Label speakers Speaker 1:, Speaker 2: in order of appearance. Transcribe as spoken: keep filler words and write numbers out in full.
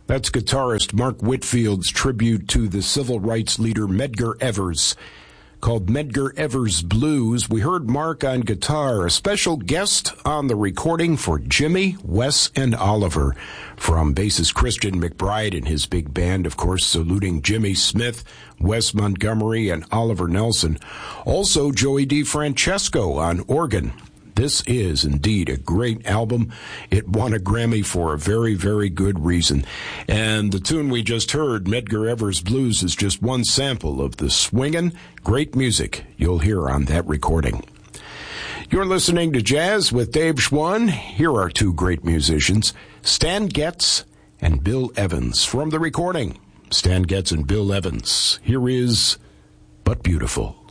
Speaker 1: That's guitarist Mark Whitfield's tribute to the civil rights leader Medgar Evers, called Medgar Evers Blues. We heard Mark on guitar, a special guest on the recording for Jimmy, Wes, and Oliver from bassist Christian McBride and his big band, of course, saluting Jimmy Smith, Wes Montgomery, and Oliver Nelson. Also, Joey DeFrancesco on organ. This is indeed a great album. It won a Grammy for a very, very good reason. And the tune we just heard, Medgar Evers Blues, is just one sample of the swingin', great music you'll hear on that recording. You're listening to Jazz with Dave Schwann. Here are two great musicians, Stan Getz and Bill Evans. From the recording, Stan Getz and Bill Evans. Here is But Beautiful.